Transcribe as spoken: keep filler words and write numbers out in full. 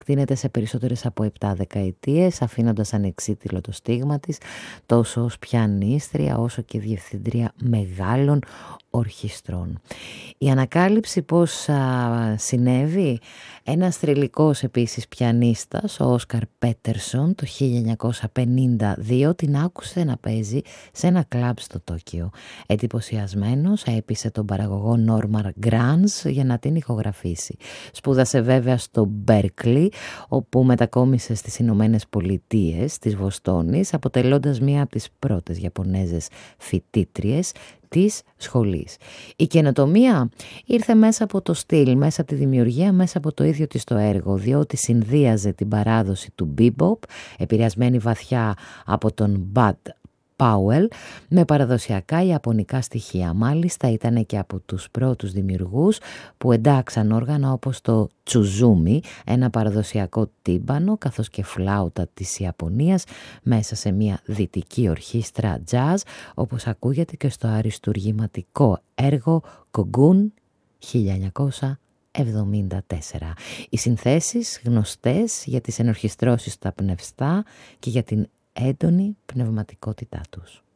εκτείνεται σε περισσότερες από επτά δεκαετίες, αφήνοντας ανεξίτηλο το στίγμα της τόσο ως πιανίστρια όσο και διευθύντρια μεγάλων ορχιστρών. Η ανακάλυψη πώς α, συνέβη: ένας θρυλικός επίσης πιανίστας, ο Όσκαρ Πέτερσον, το χίλια εννιακόσια πενήντα δύο την άκουσε να παίζει σε ένα κλαμπ στο Τόκιο. Εντυπωσιασμένος έπεισε τον παραγωγό Νόρμαν Γκράνς για να την ηχογραφήσει. Σπούδασε βέβαια στο Μπέρκλι, όπου μετακόμισε στις Ηνωμένες Πολιτείες της Βοστόνης, αποτελώντας μία από τις πρώτες Ιαπωνέζες φοιτήτριες της σχολής. Η καινοτομία ήρθε μέσα από το στυλ, μέσα από τη δημιουργία, μέσα από το ίδιο της το έργο, διότι συνδύαζε την παράδοση του bebop, επηρεασμένη βαθιά από τον Bud Powell, με παραδοσιακά ιαπωνικά στοιχεία. Μάλιστα ήταν και από τους πρώτους δημιουργούς που εντάξαν όργανα όπως το τσουζούμι, ένα παραδοσιακό τύμπανο καθώς και φλάουτα της Ιαπωνίας, μέσα σε μια δυτική ορχήστρα jazz, όπως ακούγεται και στο αριστουργηματικό έργο Κογκούν χίλια εννιακόσια εβδομήντα τέσσερα. Οι συνθέσεις γνωστές για τις ενορχιστρώσεις στα πνευστά και για την έντονη πνευματικότητά τους.